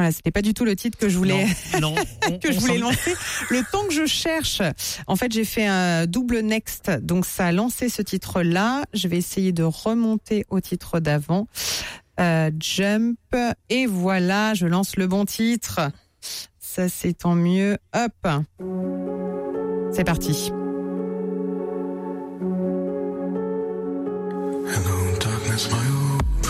Voilà, c'était pas du tout le titre que je voulais, non, que je voulais lancer. Le temps que je cherche, en fait, j'ai fait un double next, donc ça a lancé ce titre-là. Je vais essayer de remonter au titre d'avant. Jump, et voilà, je lance le bon titre. Ça, c'est tant mieux. Hop, c'est parti.